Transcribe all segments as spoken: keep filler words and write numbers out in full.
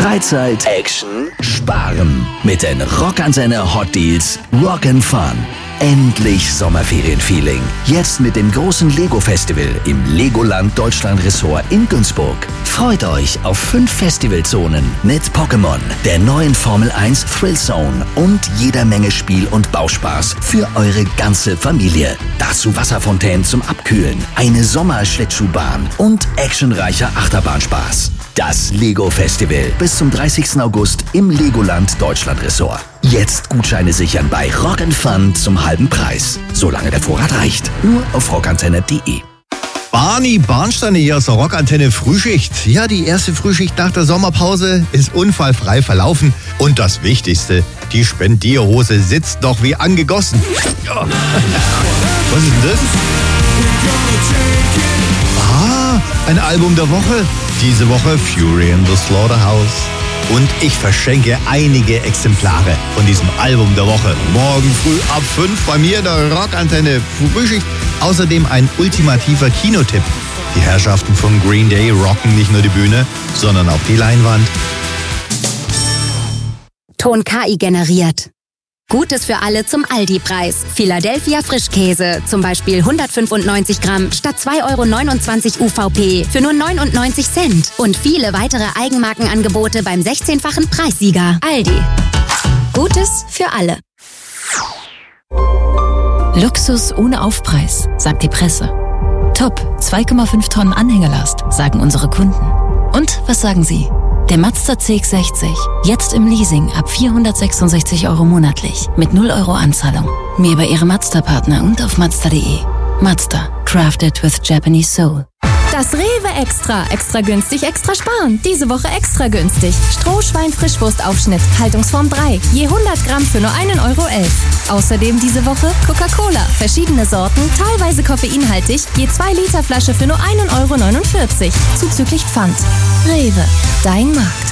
Freizeit, Action, Sparen. Mit den Rockantenne Hot Deals Rock and Fun. Endlich Sommerferienfeeling. Jetzt mit dem großen Lego-Festival im Legoland Deutschland Resort in Günzburg. Freut euch auf fünf Festivalzonen mit Pokémon, der neuen Formel eins Thrill Zone und jeder Menge Spiel- und Bauspaß für eure ganze Familie. Dazu Wasserfontänen zum Abkühlen, eine Sommerschlittschuhbahn und actionreicher Achterbahnspaß. Das Lego-Festival bis zum dreißigsten August im Legoland Deutschland Resort. Jetzt Gutscheine sichern bei Rock and Fun zum halben Preis. Solange der Vorrat reicht. Nur auf rockantenne punkt de. Barney Barnsteiner hier aus der Rockantenne Frühschicht. Ja, die erste Frühschicht nach der Sommerpause ist unfallfrei verlaufen. Und das Wichtigste, die Spendierhose sitzt noch wie angegossen. Ja. Was ist denn das? Ah, ein Album der Woche. Diese Woche Fury in the Slaughterhouse. Und ich verschenke einige Exemplare von diesem Album der Woche. Morgen früh ab fünf bei mir in der Rockantenne Frühschicht. Außerdem ein ultimativer Kinotipp. Die Herrschaften von Green Day rocken nicht nur die Bühne, sondern auch die Leinwand. Ton K I generiert. Gutes für alle zum Aldi-Preis. Philadelphia Frischkäse, zum Beispiel hundertfünfundneunzig Gramm statt zwei Euro neunundzwanzig U V P für nur neunundneunzig Cent. Und viele weitere Eigenmarkenangebote beim sechzehnfachen Preissieger. Aldi. Gutes für alle. Luxus ohne Aufpreis, sagt die Presse. Top, zwei Komma fünf Tonnen Anhängerlast, sagen unsere Kunden. Und was sagen Sie? Der Mazda C X sechzig, jetzt im Leasing ab vierhundertsechsundsechzig Euro monatlich mit null Euro Anzahlung. Mehr bei Ihrem Mazda-Partner und auf mazda punkt de. Mazda, crafted with Japanese soul. Das Rewe Extra. Extra günstig, extra sparen. Diese Woche extra günstig. Strohschwein-Frischwurstaufschnitt, Haltungsform drei. Je hundert Gramm für nur einen Euro elf. Außerdem diese Woche Coca-Cola. Verschiedene Sorten, teilweise koffeinhaltig. Je zwei Liter Flasche für nur einen Euro neunundvierzig. Zuzüglich Pfand. Rewe. Dein Markt.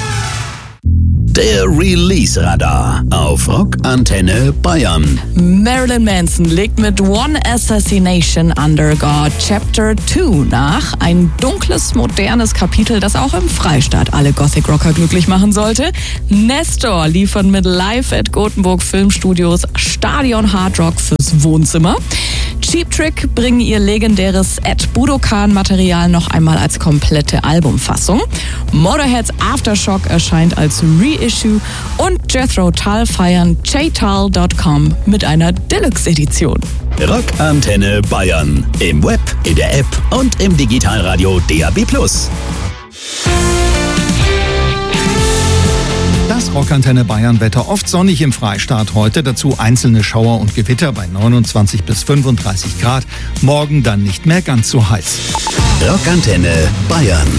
Der Release-Radar auf Rockantenne Bayern. Marilyn Manson legt mit One Assassination Under God Chapter zwei nach. Ein dunkles, modernes Kapitel, das auch im Freistaat alle Gothic-Rocker glücklich machen sollte. Nestor liefern mit Live at Gothenburg Filmstudios Stadion Hard Rock fürs Wohnzimmer. Cheap Trick bringen ihr legendäres Ed Budokan-Material noch einmal als komplette Albumfassung. Motorheads Aftershock erscheint als Reissue und Jethro Tull feiern j tull punkt com mit einer Deluxe-Edition. Rockantenne Bayern. Im Web, in der App und im Digitalradio D A B plus. Das Rockantenne Bayern Wetter, oft sonnig im Freistaat heute, dazu einzelne Schauer und Gewitter bei neunundzwanzig bis fünfunddreißig Grad. Morgen dann nicht mehr ganz so heiß. Rockantenne Bayern.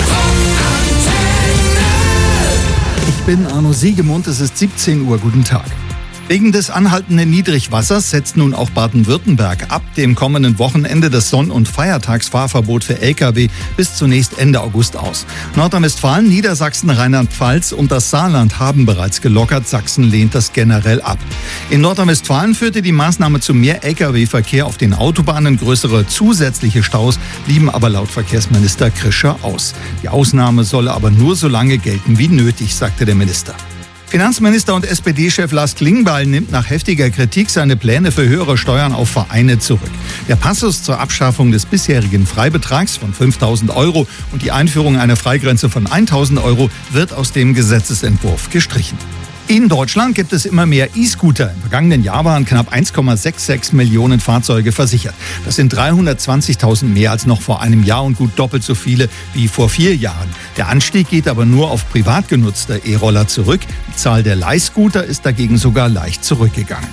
Ich bin Arno Siegemund, es ist siebzehn Uhr, guten Tag. Wegen des anhaltenden Niedrigwassers setzt nun auch Baden-Württemberg ab dem kommenden Wochenende das Sonn- und Feiertagsfahrverbot für L K W bis zunächst Ende August aus. Nordrhein-Westfalen, Niedersachsen, Rheinland-Pfalz und das Saarland haben bereits gelockert. Sachsen lehnt das generell ab. In Nordrhein-Westfalen führte die Maßnahme zu mehr L K W-Verkehr auf den Autobahnen. Größere zusätzliche Staus blieben aber laut Verkehrsminister Krischer aus. Die Ausnahme solle aber nur so lange gelten wie nötig, sagte der Minister. Finanzminister und S P D-Chef Lars Klingbeil nimmt nach heftiger Kritik seine Pläne für höhere Steuern auf Vereine zurück. Der Passus zur Abschaffung des bisherigen Freibetrags von fünftausend Euro und die Einführung einer Freigrenze von tausend Euro wird aus dem Gesetzesentwurf gestrichen. In Deutschland gibt es immer mehr E-Scooter. Im vergangenen Jahr waren knapp eins Komma sechsundsechzig Millionen Fahrzeuge versichert. Das sind dreihundertzwanzigtausend mehr als noch vor einem Jahr und gut doppelt so viele wie vor vier Jahren. Der Anstieg geht aber nur auf privat genutzte E-Roller zurück. Die Zahl der Leihscooter ist dagegen sogar leicht zurückgegangen.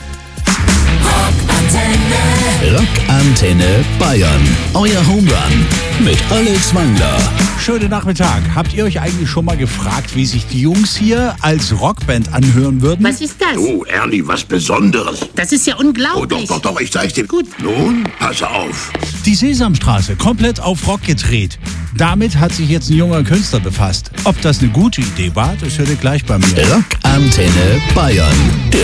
Rockantenne. Rockantenne Bayern. Euer Home Run mit Alex Wangler. Schönen Nachmittag. Habt ihr euch eigentlich schon mal gefragt, wie sich die Jungs hier als Rockband anhören würden? Was ist das? Oh, Ernie, was Besonderes. Das ist ja unglaublich. Oh, doch, doch, doch, ich zeig's dir. Gut. Nun, passe auf. Die Sesamstraße, komplett auf Rock gedreht. Damit hat sich jetzt ein junger Künstler befasst. Ob das eine gute Idee war, das hört ihr gleich bei mir. Rockantenne Bayern. Der